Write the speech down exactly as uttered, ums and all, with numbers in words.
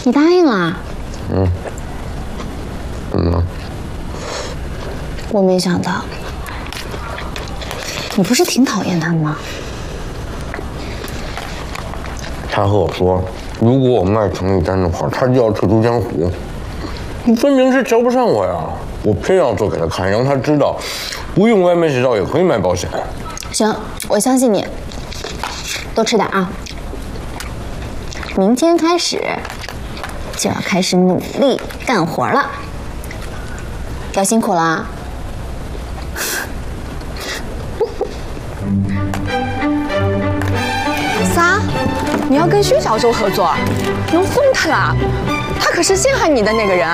你答应了？ 嗯。怎么了？ 我没想到，你不是挺讨厌他的吗？ 他和我说，如果我卖成绩单的话，他就要退出江湖。你分明是瞧不上我呀！我偏要做给他看，让他知道，不用外卖学校也可以买保险。 行，我相信你。多吃点啊！明天开始就要开始努力干活了，要辛苦了。 啥？你要跟薛小周合作？能送他啦？他可是陷害你的那个人。